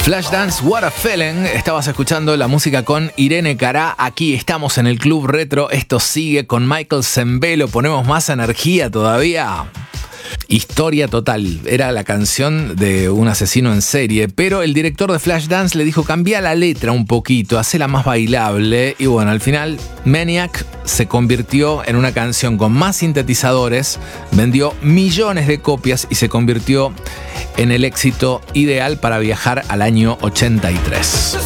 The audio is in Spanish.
Flashdance, What a Feeling. Estabas escuchando la música con Irene Cara. Aquí estamos en el Club Retro. Esto sigue con Michael Sembello. Ponemos más energía todavía. Historia total. Era la canción de un asesino en serie, pero el director de Flashdance le dijo: cambia la letra un poquito, hacela más bailable. Y bueno, al final Maniac se convirtió en una canción con más sintetizadores, vendió millones de copias y se convirtió en el éxito ideal para viajar al año 83.